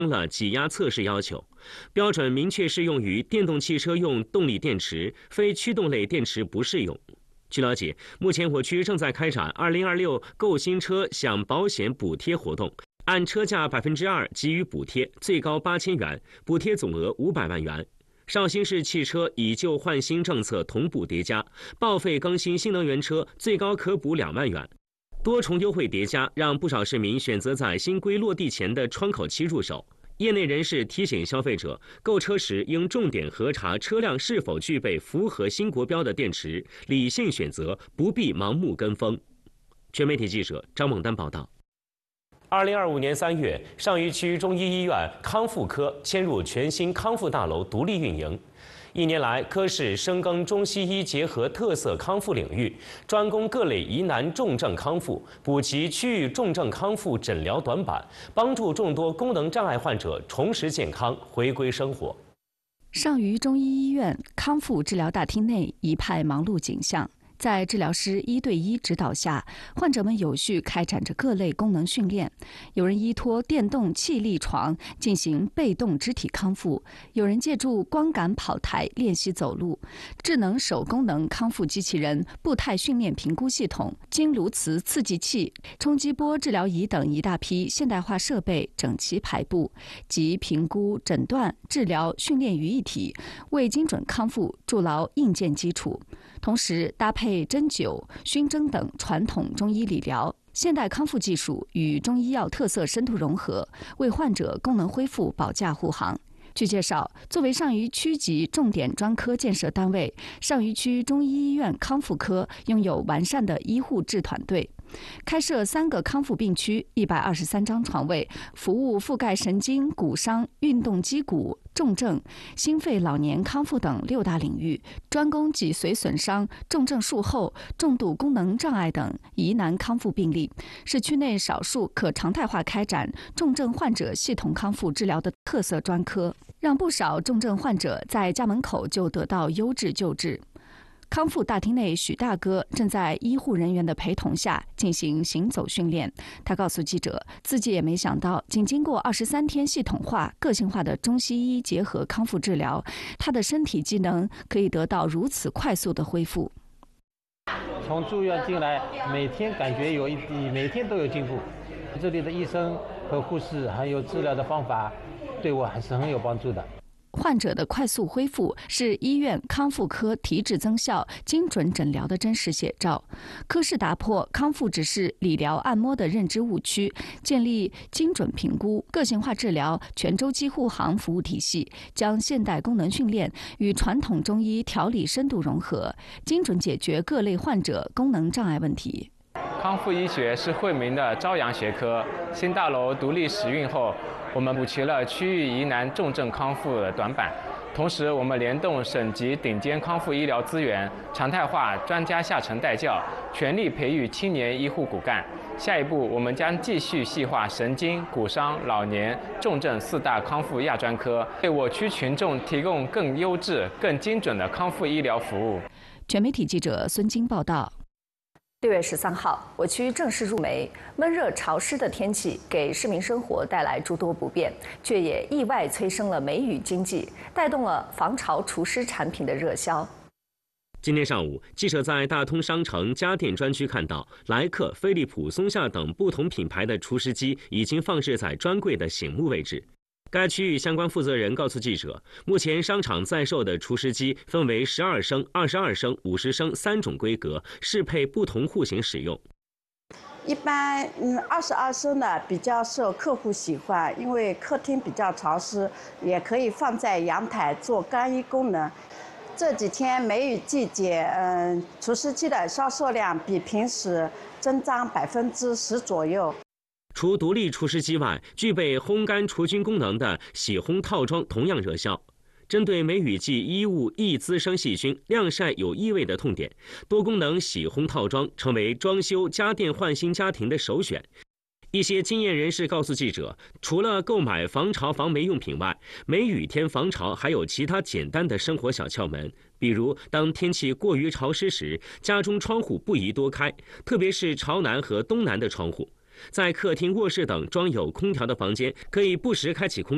了挤压测试要求，标准明确适用于电动汽车用动力电池，非驱动类电池不适用。据了解，目前我区正在开展2026购新车享保险补贴活动，按车价2%给予补贴，最高8000元，补贴总额500万元。绍兴市汽车以旧换新政策同步叠加，报废更新新能源车最高可补2万元。多重优惠叠加，让不少市民选择在新规落地前的窗口期入手。业内人士提醒消费者，购车时应重点核查车辆是否具备符合新国标的电池，理性选择，不必盲目跟风。全媒体记者张猛丹报道。2025年3月，上虞区中医医院康复科迁入全新康复大楼独立运营。1年来，科室深耕中西医结合特色康复领域，专攻各类疑难重症康复，补齐区域重症康复诊疗短板，帮助众多功能障碍患者重拾健康，回归生活。 上虞中医医院康复治疗大厅内一派忙碌景象。在治疗师1对1指导下，患者们有序开展着各类功能训练。有人依托电动气力床进行被动肢体康复，有人借助光感跑台练习走路。智能手功能康复机器人、步态训练评估系统、经颅磁刺激器、冲击波治疗仪等一大批现代化设备整齐排布，集评估、诊断、治疗、训练于一体，为精准康复筑牢硬件基础。同时搭配针灸、熏蒸等传统中医理疗，现代康复技术与中医药特色深度融合，为患者功能恢复保驾护航。据介绍，作为上虞区级重点专科建设单位，上虞区中医医院康复科拥有完善的医护治团队，开设3个康复病区，123张床位，服务覆盖神经、骨伤、运动肌骨、重症、心肺、老年康复等6大领域，专攻脊髓损伤、重症术后、重度功能障碍等疑难康复病例，是区内少数可常态化开展重症患者系统康复治疗的特色专科，让不少重症患者在家门口就得到优质救治。康复大厅内，许大哥正在医护人员的陪同下进行行走训练。他告诉记者，自己也没想到，仅经过23天系统化、个性化的中西医结合康复治疗，他的身体机能可以得到如此快速的恢复。 从住院进来，每天感觉每天都有进步。这里的医生和护士还有治疗的方法，对我还是很有帮助的。 患者的快速恢复是医院康复科提质增效、精准诊疗的真实写照。科室打破康复只是理疗按摩的认知误区，建立精准评估、个性化治疗、全周期护航服务体系，将现代功能训练与传统中医调理深度融合，精准解决各类患者功能障碍问题。 康复医学是惠民的朝阳学科。新大楼独立使运后，我们补齐了区域疑难重症康复的短板，同时我们联动省级顶尖康复医疗资源，常态化专家下沉带教，全力培育青年医护骨干。下一步，我们将继续细化神经、骨伤、老年、重症4大康复亚专科，为我区群众提供更优质、更精准的康复医疗服务。 全媒体记者孙晶报道。 6月13号，我区正式入梅，闷热潮湿的天气给市民生活带来诸多不便，却也意外催生了梅雨经济，带动了防潮除湿产品的热销。 今天上午，记者在大通商城家电专区看到，莱克、飞利浦、松下等不同品牌的除湿机已经放置在专柜的醒目位置。该区域相关负责人告诉记者，目前商场在售的除湿机分为12升、22升、50升3种规格，适配不同户型使用。 一般22升的比较受客户喜欢，因为客厅比较潮湿，也可以放在阳台做干衣功能。这几天梅雨季节，除湿机的销售量比平时增长10%左右。 除独立除湿机外，具备烘干除菌功能的洗烘套装同样热销。针对梅雨季衣物易滋生细菌、晾晒有异味的痛点，多功能洗烘套装成为装修家电换新家庭的首选。一些经验人士告诉记者，除了购买防潮防霉用品外，梅雨天防潮还有其他简单的生活小窍门，比如当天气过于潮湿时，家中窗户不宜多开，特别是朝南和东南的窗户。在客厅、卧室等装有空调的房间，可以不时开启空调。